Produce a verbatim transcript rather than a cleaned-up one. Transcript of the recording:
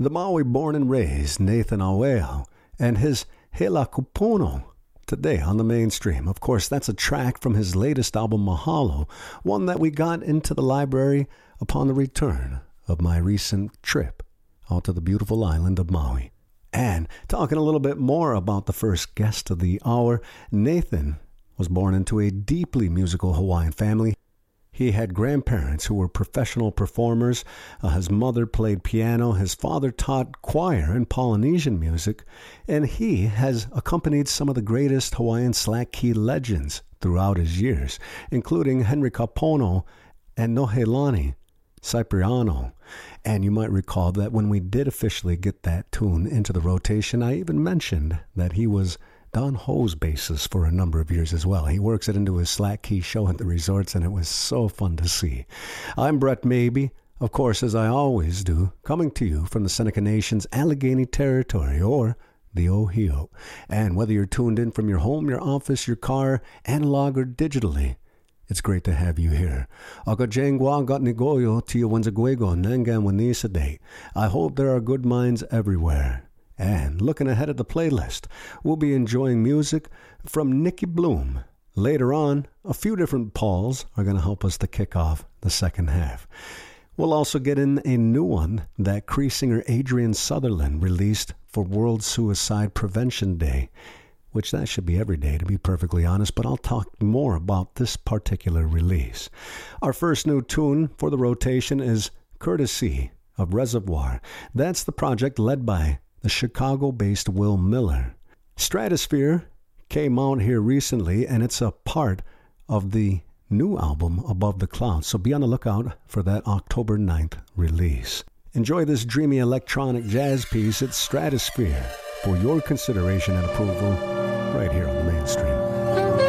the Maui born and raised Nathan Aueo and his Hela Kupono today on the mainstream. Of course, that's a track from his latest album, Mahalo, one that we got into the library upon the return of my recent trip out to the beautiful island of Maui. And talking a little bit more about the first guest of the hour, Nathan was born into a deeply musical Hawaiian family. He had grandparents who were professional performers. Uh, his mother played piano. His father taught choir and Polynesian music. And he has accompanied some of the greatest Hawaiian slack key legends throughout his years, including Henry Kapono and Nohelani Cipriano. And you might recall that when we did officially get that tune into the rotation, I even mentioned that he was Don Ho's bassist for a number of years as well. He works it into his slack key show at the resorts, and it was so fun to see. I'm Brett Maybe, of course, as I always do, coming to you from the Seneca Nation's Allegheny Territory, or the Ohio. And whether you're tuned in from your home, your office, your car, analog or digitally, it's great to have you here. Akajengwa got nigoyo tiyo wanzaguego nangan wanisade. I hope there are good minds everywhere. And looking ahead at the playlist, we'll be enjoying music from Nicky Bloom. Later on, a few different Pauls are going to help us to kick off the second half. We'll also get in a new one that Cree singer Adrian Sutherland released for World Suicide Prevention Day, which that should be every day, to be perfectly honest, but I'll talk more about this particular release. Our first new tune for the rotation is Courtesy of Reservoir. That's the project led by the Chicago-based Will Miller. Stratosphere came out here recently, and it's a part of the new album Above the Clouds, so be on the lookout for that October ninth release. Enjoy this dreamy electronic jazz piece. It's Stratosphere for your consideration and approval right here on the mainstream.